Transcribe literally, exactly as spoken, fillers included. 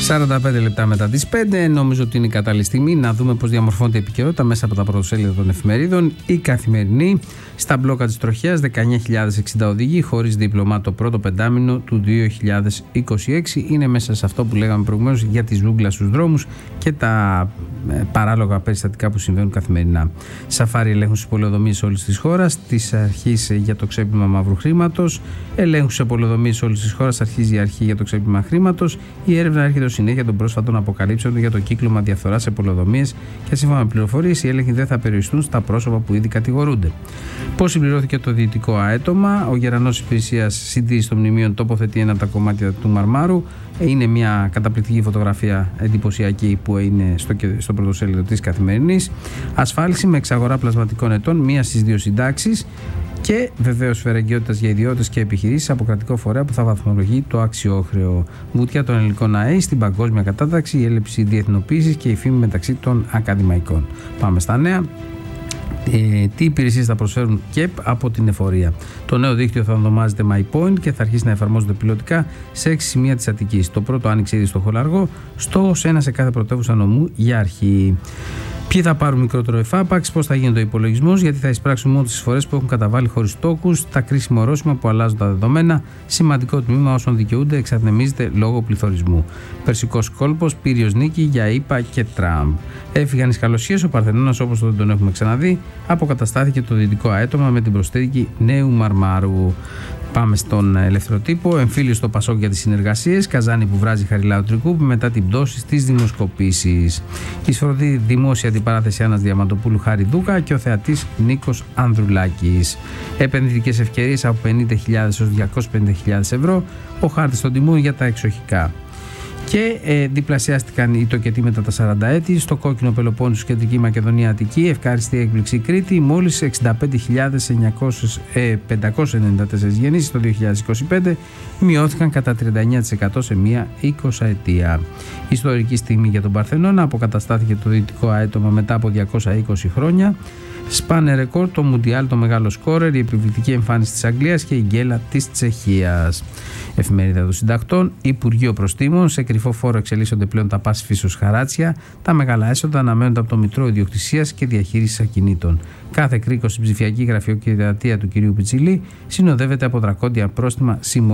σαράντα πέντε λεπτά μετά τις πέντε, νομίζω ότι είναι η κατάλληλη στιγμή να δούμε πώς διαμορφώνεται η επικαιρότητα μέσα από τα πρωτοσέλιδα των εφημερίδων. Η Καθημερινή, στα μπλόκα της τροχιάς, δεκαεννιά χιλιάδες εξήντα οδηγοί χωρίς δίπλωμα το πρώτο πεντάμινο του δύο χιλιάδες είκοσι έξι. Είναι μέσα σε αυτό που λέγαμε προηγουμένως για τη ζούγκλα στους δρόμους και τα ε, παράλογα περιστατικά που συμβαίνουν καθημερινά. Σαφάρι ελέγχουν στις πολεοδομίες όλης της χώρας, της αρχής για το ξέπλυμα μαύρου χρήματος. Ελέγχουν σε πολεοδομίες όλης της χώρας, αρχίζει η αρχή για το ξέπλυμα χρήματος. Η έρευνα έρχεται ως συνέχεια των πρόσφατων αποκαλύψεων για το κύκλωμα διαφθοράς σε πολεοδομίες και σύμφωνα με πληροφορίες, οι έλεγχοι δεν θα περιοριστούν στα πρόσωπα που ήδη κατηγορούνται. Πώς συμπληρώθηκε το διοικητικό αέτομα, ο Γερανός Υπηρεσίας Συντήρησης των Μνημείων τοποθετεί ένα από τα κομμάτια του Μαρμάρου. Είναι μια καταπληκτική φωτογραφία εντυπωσιακή που είναι στο, στο πρωτοσέλιδο της Καθημερινής. Ασφάλιση με εξαγορά πλασματικών ετών, μία στις δύο συντάξεις. Και βεβαίως φερεγγιότητας για ιδιώτες και επιχειρήσεις από κρατικό φορέα που θα βαθμολογεί το αξιόχρεο. Βουτιά των ελληνικών ΑΕ στην παγκόσμια κατάταξη, η έλλειψη διεθνοποίησης και η φήμη μεταξύ των ακαδημαϊκών. Πάμε στα νέα. Ε, τι υπηρεσίες θα προσφέρουν ΚΕΠ από την εφορία. Το νέο δίκτυο θα ονομάζεται MyPoint και θα αρχίσει να εφαρμόζεται πιλωτικά σε έξι σημεία της Αττικής. Το πρώτο άνοιξε ήδη στο Χολαργό, στόχος ένα σε κάθε πρωτεύουσα νομού για αρχή. Ποιοι θα πάρουν μικρότερο εφάπαξ, πώς θα γίνεται ο υπολογισμός, γιατί θα εισπράξουν μόνο τις εισφορές που έχουν καταβάλει χωρίς τόκους, τα κρίσιμα ορόσημα που αλλάζουν τα δεδομένα. Σημαντικό τμήμα όσων δικαιούνται εξατμεμίζεται λόγω πληθωρισμού. Περσικός κόλπος, πύριος νίκη για ΗΠΑ και Τραμπ. Έφυγαν οι σκαλωσίες, ο Παρθενώνας όπως δεν τον έχουμε ξαναδεί, αποκαταστάθηκε το δυτικό αέτομα με την προσθήκη νέου Μαρμάρου. Πάμε στον ελεύθερο τύπο. Εμφύλιο στο Πασόκ για τις συνεργασίες. Καζάνι που βράζει Χαριλάου Τρικούπη μετά την πτώση στις δημοσκοπήσεις. Εισφορωτή δημόσια αντιπαράθεση Άννας Διαμαντοπούλου Χάρη Δούκα και ο θεατής Νίκος Ανδρουλάκης. Επενδυτικές ευκαιρίες από πενήντα χιλιάδες έως διακόσιες πενήντα χιλιάδες ευρώ. Ο χάρτης των τιμών για τα εξοχικά. Και ε, διπλασιάστηκαν οι τοκετοί μετά τα σαράντα έτη. Στο κόκκινο Πελοπόννησος, Κεντρική Μακεδονία, Αττική, ευχάριστη έκπληξη Κρήτη. Μόλις εξήντα πέντε χιλιάδες πεντακόσιες ενενήντα τέσσερις γεννήσεις το δύο χιλιάδες είκοσι πέντε μειώθηκαν κατά τριάντα εννέα τοις εκατό σε μία εικοσαετία. Ιστορική στιγμή για τον Παρθενώνα, αποκαταστάθηκε το δυτικό αέτομα μετά από διακόσια είκοσι χρόνια. Σπάνε ρεκόρ το Μουντιάλ, το μεγάλο σκόρερ, η επιβλητική εμφάνιση της Αγγλίας και η γκέλα της Τσεχίας. Εφημερίδα των Συντακτών, Υπουργείο Προστίμων, σε κρυφό φόρο εξελίσσονται πλέον τα πάσης φύσεως χαράτσια, τα μεγάλα έσοδα αναμένονται από το Μητρό Ιδιοκτησίας και Διαχείρισης Ακινήτων. Κάθε κρίκος στην ψηφιακή γραφειοκρατία του κυρίου Πιτσιλή συνοδεύεται από δρακόντια πρόστιμα